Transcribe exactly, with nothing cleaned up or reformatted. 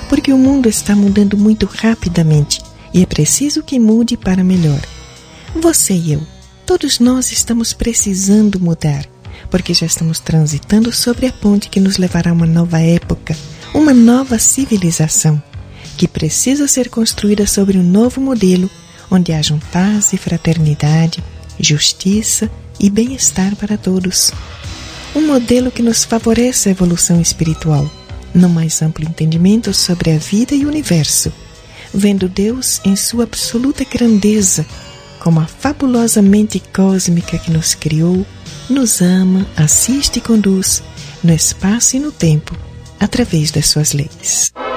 porque o mundo está mudando muito rapidamente e é preciso que mude para melhor. Você e eu, todos nós estamos precisando mudar, porque já estamos transitando sobre a ponte que nos levará a uma nova época, uma nova civilização, que precisa ser construída sobre um novo modelo, onde hajam paz e fraternidade, justiça e bem-estar para todos. Um modelo que nos favoreça a evolução espiritual, no mais amplo entendimento sobre a vida e o universo, vendo Deus em sua absoluta grandeza, como a fabulosa mente cósmica que nos criou, nos ama, assiste e conduz no espaço e no tempo, através das suas leis.